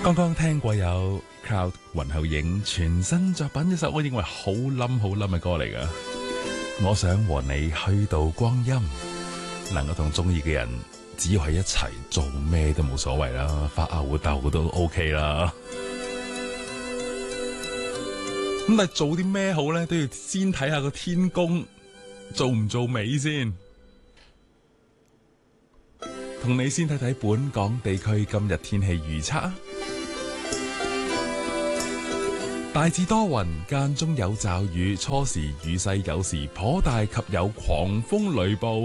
剛剛聽過有 Cloud 雲後影全新作品，一首我認為好冧嘅歌嚟噶。我想和你虛度光陰，能夠同中意嘅人，只要喺一齊做咩都冇所謂啦，發吽哣都 OK 啦。咁但係做啲咩好咧，都要先睇下個天公做唔做美先。同你先睇睇本港地區今日天氣預測啊。大致多雲，間中有驟雨，初時雨勢有時頗大及有狂風雷暴。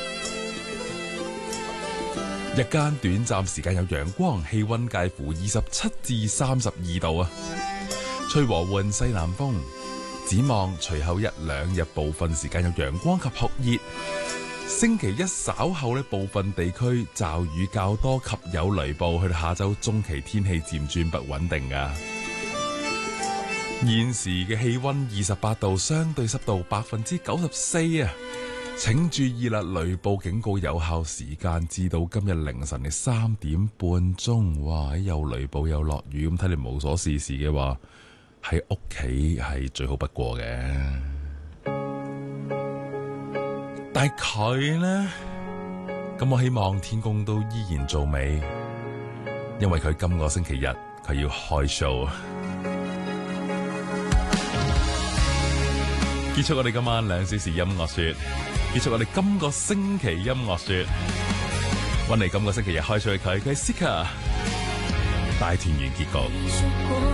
日間短暫時間有陽光，氣溫介乎27至32度啊。吹和緩西南風。展望隨後一兩日部分時間有陽光及酷熱。星期一稍後呢，部分地區驟雨較多及有雷暴，去到下周中期天氣漸轉不穩定噶。現時嘅氣溫28度，相對濕度94%啊！請注意啦，雷暴警告有效時間至到今日凌晨嘅3點半鐘。哇！又雷暴又落雨，咁睇嚟無所事事嘅話，喺屋企係最好不過嘅。但係佢呢，咁我希望天公都依然做美，因為佢今個星期日佢要開 show。結束我哋今晚2小時音樂說，結束我哋今個星期音樂說，搵嚟今個星期日開 show 嘅佢係 Sika 大團圓結局。